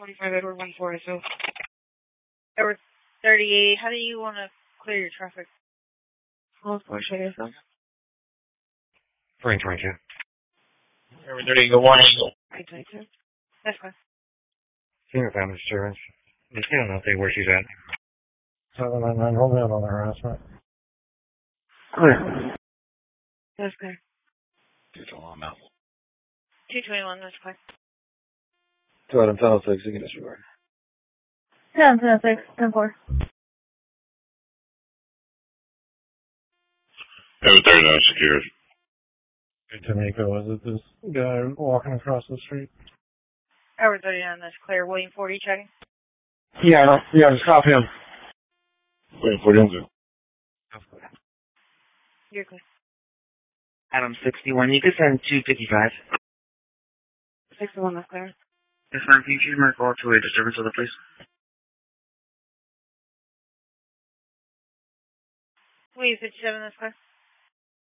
45 Edward 14, so. Edward 38, how do you want to clear your traffic? Well, of course, I guess so. Frank 22. Edward 38, go 1 angle. 22. That's fine. Senior family disturbance. Just get an update where she's at. 799, hold down on the harassment. Clear. That's clear. 221, I'm out. 221, that's clear. 2 item 1006, you can disregard. 1006, 10-4. Edward 39, secured. Hey, Tamiko, is it this guy walking across the street? Edward 39, that's clear. William 40, checking. Yeah, just copy him. Waiting for him to. You're clear. Adam 61, you can send 255. 61, that's clear. Yes, ma'am, can you choose my call to a disturbance of the police? William 57, that's clear.